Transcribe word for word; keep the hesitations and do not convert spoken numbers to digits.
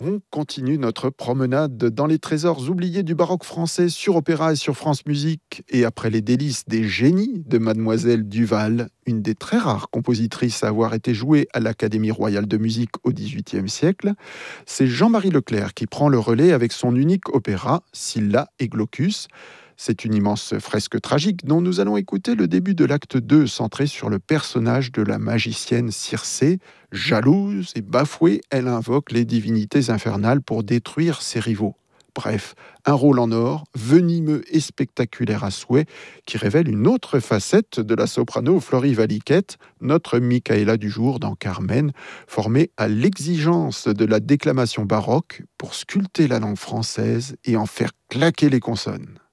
On continue notre promenade dans les trésors oubliés du baroque français sur Opéra et sur France Musique. Et après les délices des génies de Mademoiselle Duval, une des très rares compositrices à avoir été jouée à l'Académie royale de musique au dix-huitième siècle, c'est Jean-Marie Leclerc qui prend le relais avec son unique opéra, Scylla et Glaucus. C'est une immense fresque tragique dont nous allons écouter le début de l'acte deux, centré sur le personnage de la magicienne Circé. Jalouse et bafouée, elle invoque les divinités infernales pour détruire ses rivaux. Bref, un rôle en or, venimeux et spectaculaire à souhait, qui révèle une autre facette de la soprano Florie Valiquette, notre Micaëla du jour dans Carmen, formée à l'exigence de la déclamation baroque pour sculpter la langue française et en faire claquer les consonnes.